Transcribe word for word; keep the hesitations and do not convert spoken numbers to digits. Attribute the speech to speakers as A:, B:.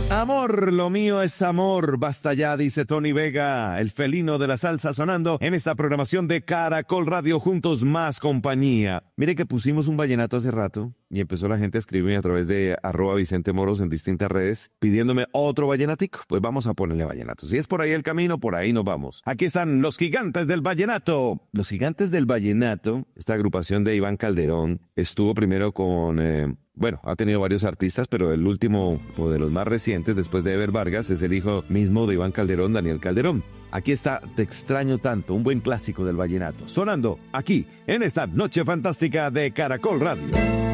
A: Amor, lo mío es amor, basta ya, dice Tony Vega, el felino de la salsa sonando en esta programación de Caracol Radio, juntos más compañía. Mire que pusimos un vallenato hace rato y empezó la gente a escribirme a través de arroba Vicente Moros en distintas redes pidiéndome otro vallenatico. Pues vamos a ponerle vallenato. Si es por ahí el camino, por ahí nos vamos. Aquí están los gigantes del vallenato. Los gigantes del vallenato, esta agrupación de Iván Calderón, estuvo primero con... Eh, Bueno, ha tenido varios artistas, pero el último o de los más recientes, después de Ever Vargas, es el hijo mismo de Iván Calderón, Daniel Calderón. Aquí está Te extraño tanto, un buen clásico del vallenato, sonando aquí en esta noche fantástica de Caracol Radio.